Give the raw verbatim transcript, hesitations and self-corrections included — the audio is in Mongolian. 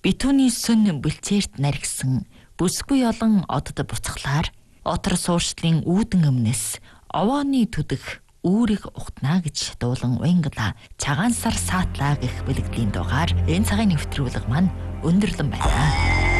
битүүний сүн бэлчээрт наргисан бүсгүй олон одод буцхлаар отор сууршлын үүдэн өмнөс овооны түдэх үүрэг ухтнаа гэж дуулан уянгала цагаан сар саатлаа гэх бэлгэдлийн дугаар энэ цагийн нэвтрүүлэг маань өндөрлөн байна.